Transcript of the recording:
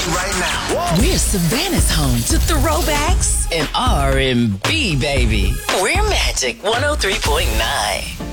right now. Whoa. We're Savannah's home to throwbacks and R&B, baby. We're Magic 103.9.